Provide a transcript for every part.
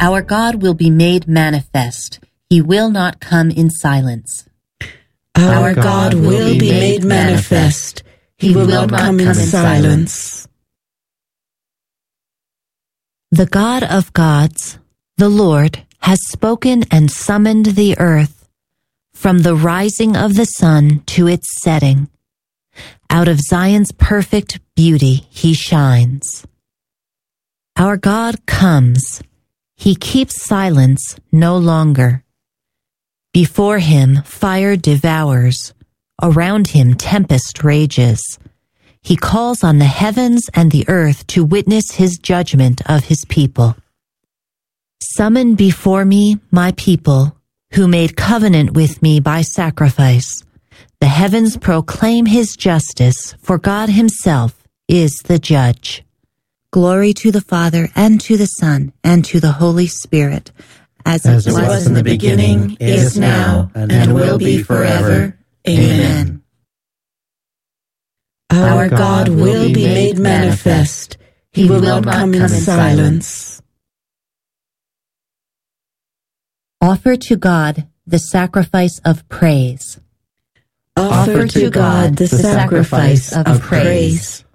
Our God will be made manifest. He will not come in silence. Our God will be made manifest. He will not come in silence. The God of gods, the Lord, has spoken and summoned the earth, from the rising of the sun to its setting. Out of Zion's perfect beauty he shines. Our God comes. He keeps silence no longer. Before him fire devours. Around him tempest rages. He calls on the heavens and the earth to witness his judgment of his people. Summon before me my people, who made covenant with me by sacrifice. The heavens proclaim his justice, for God himself is the judge. Glory to the Father, and to the Son, and to the Holy Spirit, as it was in the beginning, is now, and will be forever. Amen. Our God will be made manifest. He will not come in silence. Offer to God the sacrifice of praise. Offer to God the sacrifice of praise.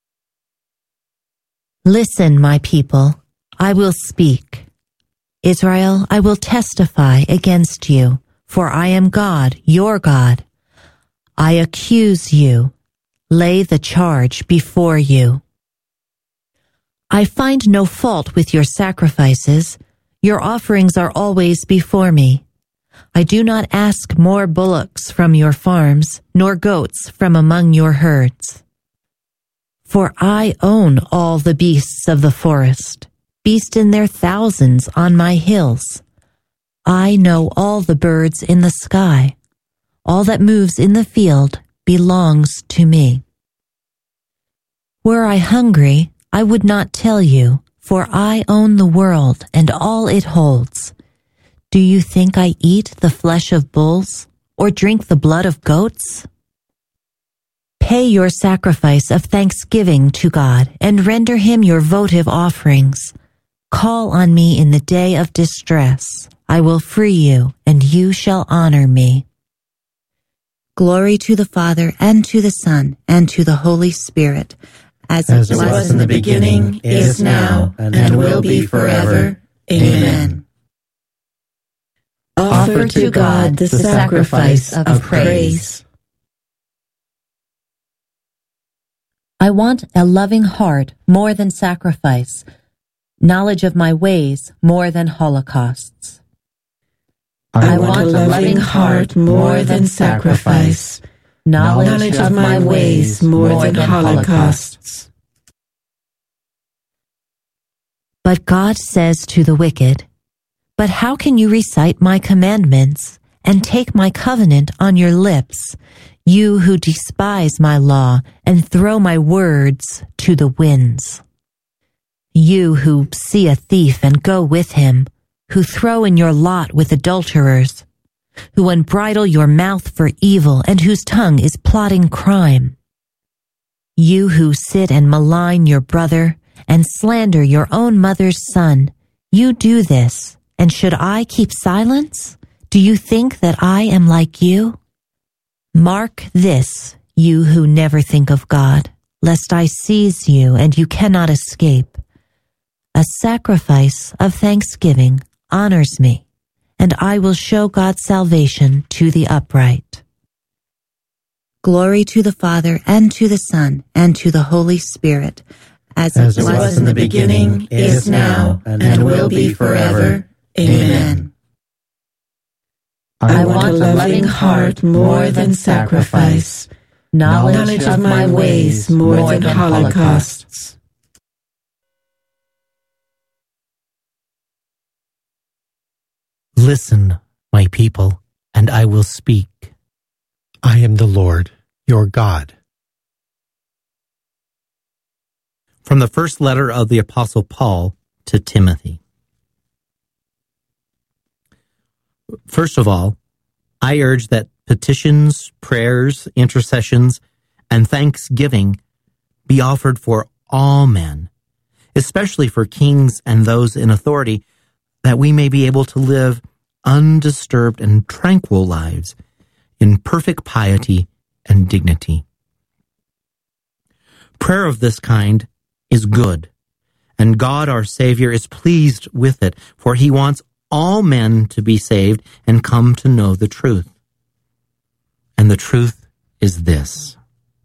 Listen, my people, I will speak. Israel, I will testify against you, for I am God, your God. I accuse you, lay the charge before you. I find no fault with your sacrifices. Your offerings are always before me. I do not ask more bullocks from your farms, nor goats from among your herds. For I own all the beasts of the forest, beasts in their thousands on my hills. I know all the birds in the sky. All that moves in the field belongs to me. Were I hungry, I would not tell you, for I own the world and all it holds. Do you think I eat the flesh of bulls or drink the blood of goats? Pay your sacrifice of thanksgiving to God and render him your votive offerings. Call on me in the day of distress. I will free you, and you shall honor me. Glory to the Father, and to the Son, and to the Holy Spirit, as it was in the beginning, is now, and will be forever. Amen. Offer to God the sacrifice of praise. I want a loving heart more than sacrifice, knowledge of my ways more than holocausts. I want a loving heart more than sacrifice, knowledge of my ways more than holocausts. But God says to the wicked, "But how can you recite my commandments and take my covenant on your lips, you who despise my law and throw my words to the winds? You who see a thief and go with him, who throw in your lot with adulterers, who unbridle your mouth for evil and whose tongue is plotting crime. You who sit and malign your brother and slander your own mother's son, you do this, and should I keep silence? Do you think that I am like you? Mark this, you who never think of God, lest I seize you and you cannot escape. A sacrifice of thanksgiving honors me, and I will show God's salvation to the upright." Glory to the Father, and to the Son, and to the Holy Spirit, as it was in the beginning, is now, and will be forever. Amen. I want a loving heart more than sacrifice, knowledge of my ways more than holocausts. Listen, my people, and I will speak. I am the Lord, your God. From the first letter of the Apostle Paul to Timothy. First of all, I urge that petitions, prayers, intercessions, and thanksgiving be offered for all men, especially for kings and those in authority, that we may be able to live undisturbed and tranquil lives in perfect piety and dignity. Prayer of this kind is good, and God our Savior is pleased with it, for he wants all men to be saved and come to know the truth. And the truth is this: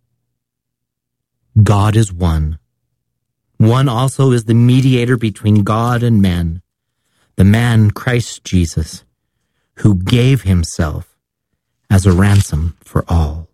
God is one. One also is the mediator between God and men, the man Christ Jesus, who gave himself as a ransom for all.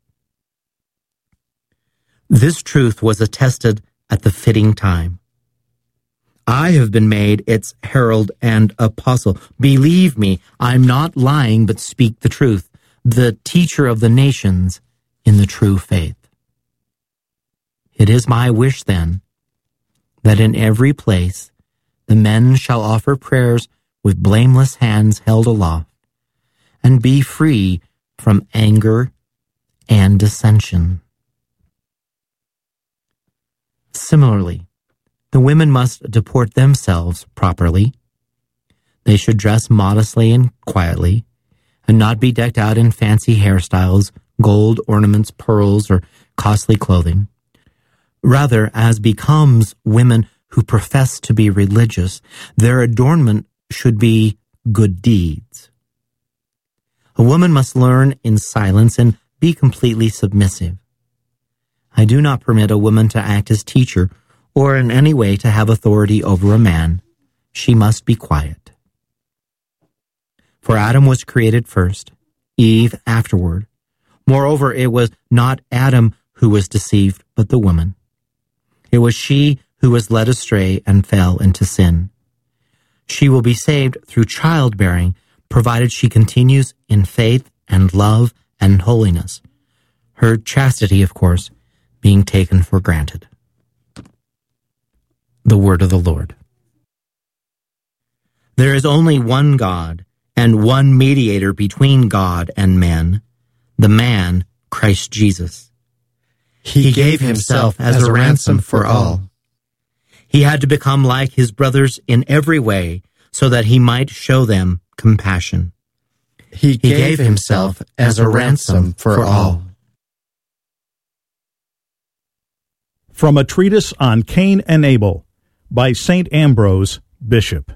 This truth was attested at the fitting time. I have been made its herald and apostle. Believe me, I'm not lying, but speak the truth, the teacher of the nations in the true faith. It is my wish, then, that in every place the men shall offer prayers with blameless hands held aloft, and be free from anger and dissension. Similarly, the women must deport themselves properly. They should dress modestly and quietly, and not be decked out in fancy hairstyles, gold ornaments, pearls, or costly clothing. Rather, as becomes women who profess to be religious, their adornment should be good deeds. A woman must learn in silence and be completely submissive. I do not permit a woman to act as teacher or in any way to have authority over a man. She must be quiet. For Adam was created first, Eve afterward. Moreover, it was not Adam who was deceived, but the woman. It was she who was led astray and fell into sin. She will be saved through childbearing, provided she continues in faith and love and holiness. Her chastity, of course, being taken for granted. The word of the Lord. There is only one God and one mediator between God and men, the man, Christ Jesus. He gave himself as a ransom for all. He had to become like his brothers in every way so that he might show them compassion. He gave himself as a ransom for all. From a treatise on Cain and Abel by St. Ambrose, Bishop.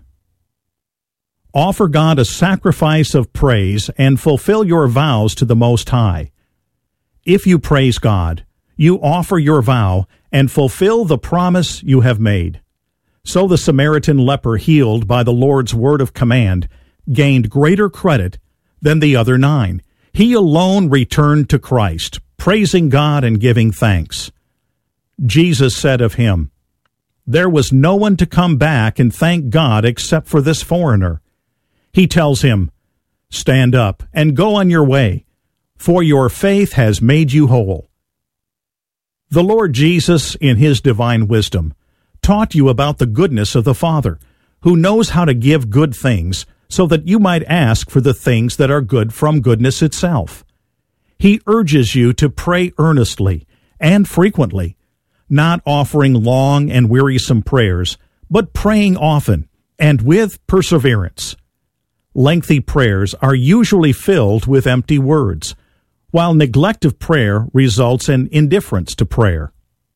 Offer God a sacrifice of praise and fulfill your vows to the Most High. If you praise God, you offer your vow and fulfill the promise you have made. So the Samaritan leper healed by the Lord's word of command gained greater credit than the other 9. He alone returned to Christ, praising God and giving thanks. Jesus said of him, "There was no one to come back and thank God except for this foreigner." He tells him, "Stand up and go on your way, for your faith has made you whole." The Lord Jesus, in his divine wisdom, taught you about the goodness of the Father, who knows how to give good things so that you might ask for the things that are good from goodness itself. He urges you to pray earnestly and frequently, not offering long and wearisome prayers, but praying often and with perseverance. Lengthy prayers are usually filled with empty words, while neglect of prayer results in indifference to prayer.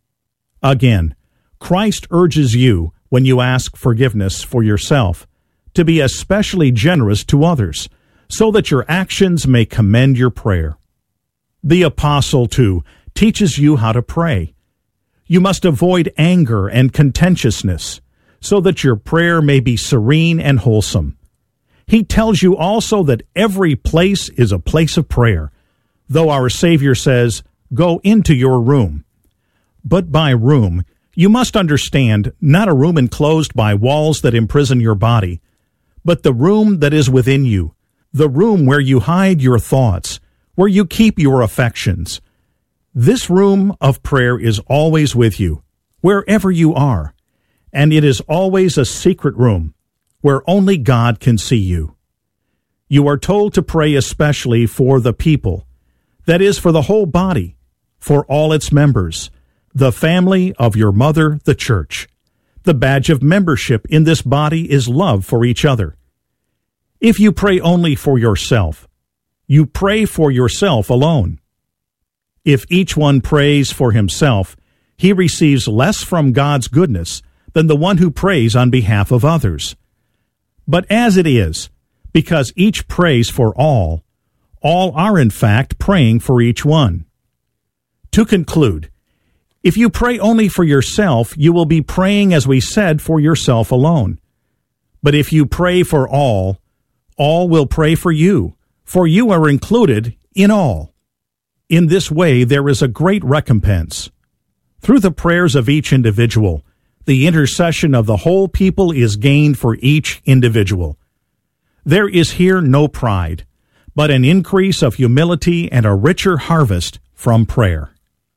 Again, Christ urges you, when you ask forgiveness for yourself, to be especially generous to others, so that your actions may commend your prayer. The Apostle, too, teaches you how to pray. You must avoid anger and contentiousness, so that your prayer may be serene and wholesome. He tells you also that every place is a place of prayer, though our Savior says, "Go into your room." But by room, you must understand not a room enclosed by walls that imprison your body, but the room that is within you, the room where you hide your thoughts, where you keep your affections. This room of prayer is always with you, wherever you are, and it is always a secret room where only God can see you. You are told to pray especially for the people, that is, for the whole body, for all its members, the family of your mother, the Church, The badge of membership in this body is love for each other. If you pray only for yourself, you pray for yourself alone. If each one prays for himself, he receives less from God's goodness than the one who prays on behalf of others. But as it is, because each prays for all are in fact praying for each one. To conclude, if you pray only for yourself, you will be praying, as we said, for yourself alone. But if you pray for all will pray for you are included in all. In this way, there is a great recompense. Through the prayers of each individual, the intercession of the whole people is gained for each individual. There is here no pride, but an increase of humility and a richer harvest from prayer.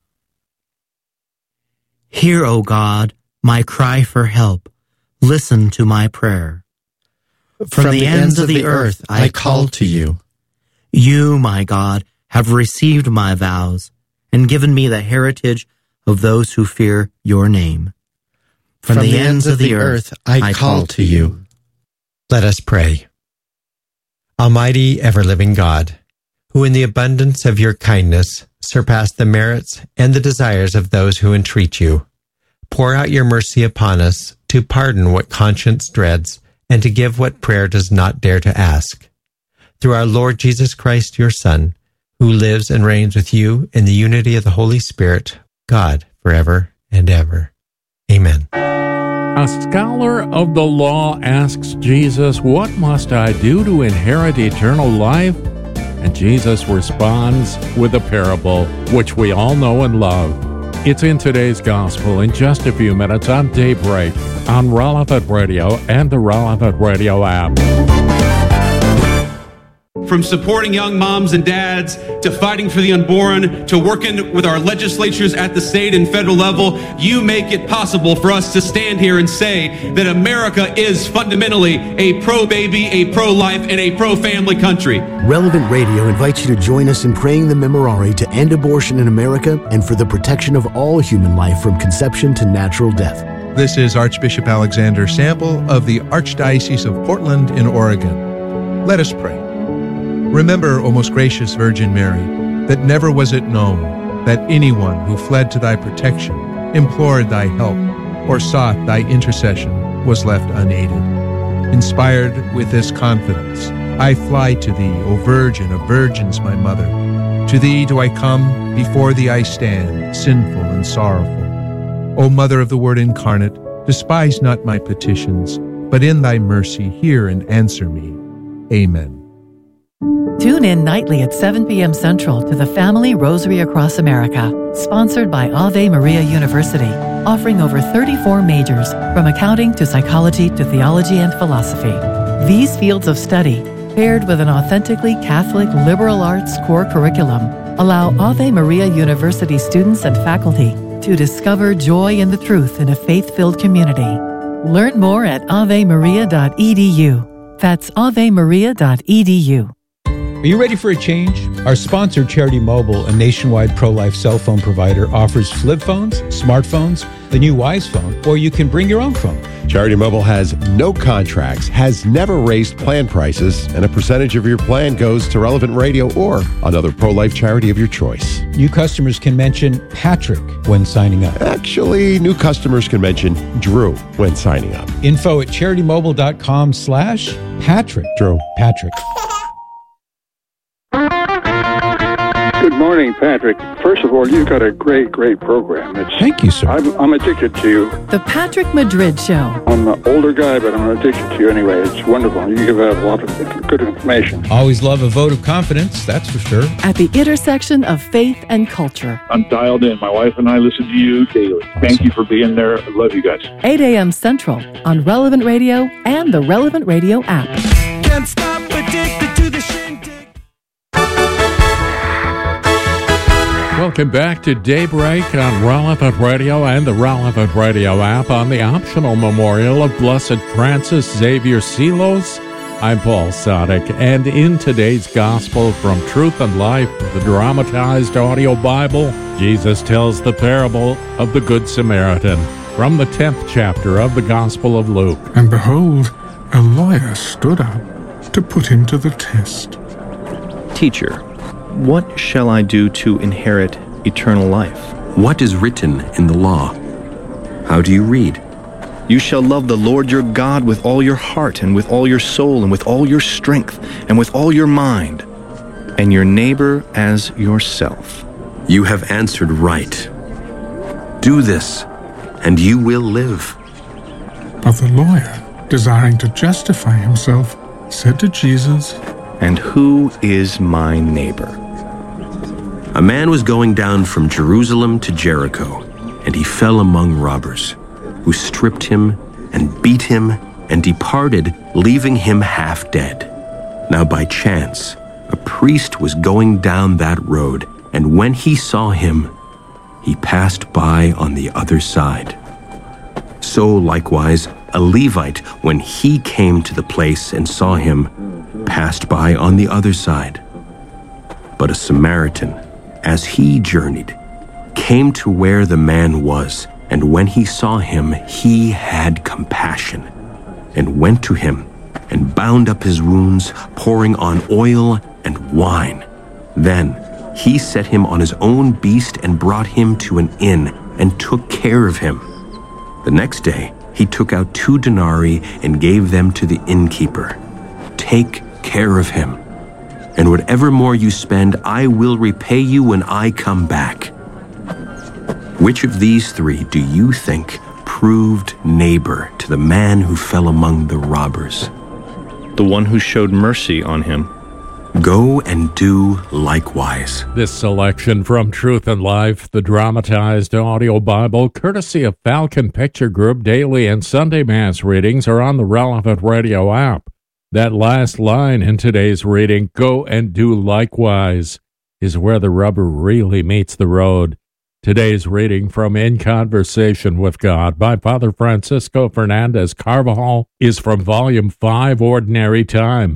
Hear, O God, my cry for help. Listen to my prayer. From the ends of the earth I call to you. You, my God, have received my vows and given me the heritage of those who fear your name. From the ends of the earth I call to you. Let us pray. Almighty, ever-living God, who in the abundance of your kindness surpass the merits and the desires of those who entreat you, pour out your mercy upon us to pardon what conscience dreads and to give what prayer does not dare to ask. Through our Lord Jesus Christ, your Son, who lives and reigns with you in the unity of the Holy Spirit, God, forever and ever. Amen. A scholar of the law asks Jesus, "What must I do to inherit eternal life?" And Jesus responds with a parable, which we all know and love. It's in today's gospel in just a few minutes on Daybreak on Relevant Radio and the Relevant Radio app. From supporting young moms and dads, to fighting for the unborn, to working with our legislatures at the state and federal level, you make it possible for us to stand here and say that America is fundamentally a pro-baby, a pro-life, and a pro-family country. Relevant Radio invites you to join us in praying the Memorare to end abortion in America and for the protection of all human life from conception to natural death. This is Archbishop Alexander Sample of the Archdiocese of Portland in Oregon. Let us pray. Remember, O most gracious Virgin Mary, that never was it known that anyone who fled to thy protection, implored thy help, or sought thy intercession was left unaided. Inspired with this confidence, I fly to thee, O Virgin of Virgins, my Mother. To thee do I come, before thee I stand, sinful and sorrowful. O Mother of the Word incarnate, despise not my petitions, but in thy mercy hear and answer me. Amen. Tune in nightly at 7 p.m. Central to the Family Rosary Across America, sponsored by Ave Maria University, offering over 34 majors, from accounting to psychology to theology and philosophy. These fields of study, paired with an authentically Catholic liberal arts core curriculum, allow Ave Maria University students and faculty to discover joy in the truth in a faith-filled community. Learn more at avemaria.edu. That's avemaria.edu. Are you ready for a change? Our sponsor, Charity Mobile, a nationwide pro-life cell phone provider, offers flip phones, smartphones, the new Wise phone, or you can bring your own phone. Charity Mobile has no contracts, has never raised plan prices, and a percentage of your plan goes to Relevant Radio or another pro-life charity of your choice. New customers can mention Patrick when signing up. Actually, new customers can mention Drew when signing up. Info at CharityMobile.com/Patrick. Drew. Patrick. Good morning, Patrick. First of all, you've got a great program. Thank you, sir. I'm addicted to you. The Patrick Madrid Show. I'm an older guy, but I'm addicted to you anyway. It's wonderful. You give out a lot of good information. Always love a vote of confidence, that's for sure. At the intersection of faith and culture. I'm dialed in. My wife and I listen to you daily. Awesome. Thank you for being there. I love you guys. 8 a.m. Central on Relevant Radio and the Relevant Radio app. Can't stop addicted to the shindig. Welcome back to Daybreak on Relevant Radio and the Relevant Radio app on the optional memorial of Blessed Francis Xavier Seelos. I'm Paul Sadek, and in today's Gospel from Truth and Life, the dramatized audio Bible, Jesus tells the parable of the Good Samaritan. from the 10th chapter of the Gospel of Luke. And behold, a lawyer stood up to put him to the test. Teacher, what shall I do to inherit eternal life? What is written in the law? How do you read? You shall love the Lord your God with all your heart, and with all your soul, and with all your strength, and with all your mind, and your neighbor as yourself. You have answered right. Do this, and you will live. But the lawyer, desiring to justify himself, said to Jesus, And who is my neighbor? A man was going down from Jerusalem to Jericho, and he fell among robbers, who stripped him and beat him and departed, leaving him half dead. Now by chance, a priest was going down that road, and when he saw him, he passed by on the other side. So likewise, a Levite, when he came to the place and saw him, passed by on the other side. But a Samaritan, as he journeyed, came to where the man was, and when he saw him, he had compassion, and went to him, and bound up his wounds, pouring on oil and wine. Then he set him on his own beast, and brought him to an inn, and took care of him. The next day he took out 2 denarii, and gave them to the innkeeper. Take care of him, and whatever more you spend, I will repay you when I come back. Which of these 3 do you think proved neighbor to the man who fell among the robbers? The one who showed mercy on him. Go and do likewise. This selection from Truth and Life, the dramatized audio Bible, courtesy of Falcon Picture Group, daily and Sunday Mass readings are on the relevant radio app. That last line in today's reading, go and do likewise, is where the rubber really meets the road. Today's reading from In Conversation with God by Father Francisco Fernandez Carvajal is from Volume 5, Ordinary Time.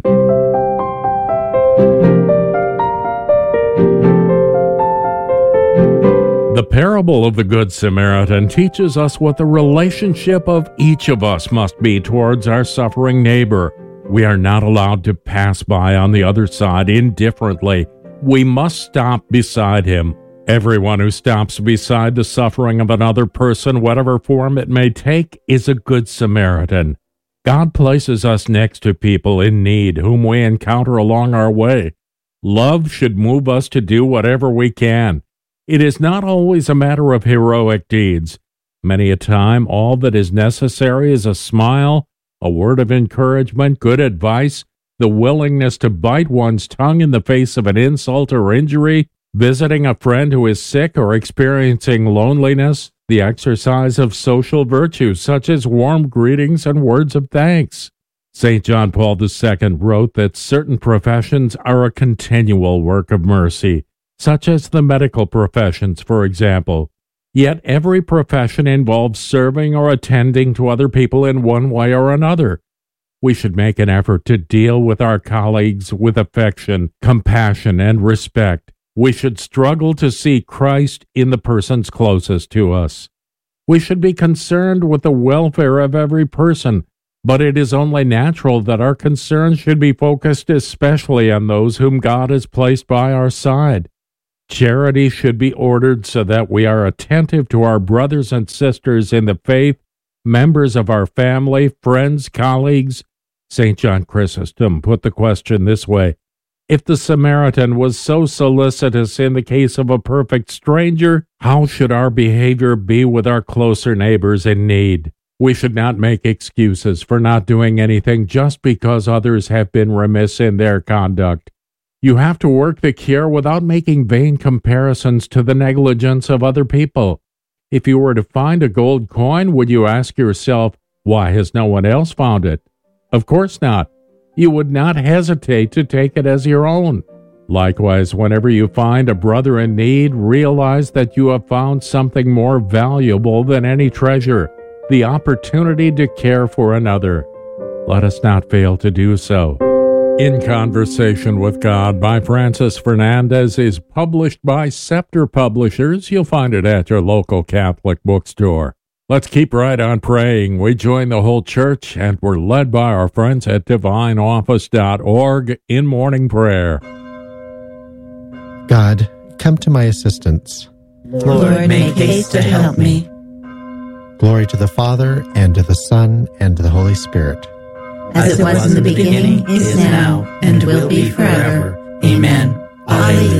The parable of the Good Samaritan teaches us what the relationship of each of us must be towards our suffering neighbor. We are not allowed to pass by on the other side indifferently. We must stop beside him. Everyone who stops beside the suffering of another person, whatever form it may take, is a good Samaritan. God places us next to people in need whom we encounter along our way. Love should move us to do whatever we can. It is not always a matter of heroic deeds. Many a time, all that is necessary is a smile, a word of encouragement, good advice, the willingness to bite one's tongue in the face of an insult or injury, visiting a friend who is sick or experiencing loneliness, the exercise of social virtues such as warm greetings and words of thanks. St. John Paul II wrote that certain professions are a continual work of mercy, such as the medical professions, for example. Yet every profession involves serving or attending to other people in one way or another. We should make an effort to deal with our colleagues with affection, compassion, and respect. We should struggle to see Christ in the persons closest to us. We should be concerned with the welfare of every person, but it is only natural that our concern should be focused especially on those whom God has placed by our side. Charity should be ordered so that we are attentive to our brothers and sisters in the faith, members of our family, friends, colleagues. St. John Chrysostom put the question this way: if the Samaritan was so solicitous in the case of a perfect stranger, how should our behavior be with our closer neighbors in need? We should not make excuses for not doing anything just because others have been remiss in their conduct. You have to work the cure without making vain comparisons to the negligence of other people. If you were to find a gold coin, would you ask yourself, why has no one else found it? Of course not. You would not hesitate to take it as your own. Likewise, whenever you find a brother in need, realize that you have found something more valuable than any treasure, the opportunity to care for another. Let us not fail to do so. In Conversation with God by Francis Fernandez is published by Scepter Publishers. You'll find it at your local Catholic bookstore. Let's keep right on praying. We join the whole church, and we're led by our friends at divineoffice.org in morning prayer. God, come to my assistance. Lord, make haste to help me. Glory to the Father, and to the Son, and to the Holy Spirit. As it was in the beginning, is now, and will be forever. Amen. Alleluia.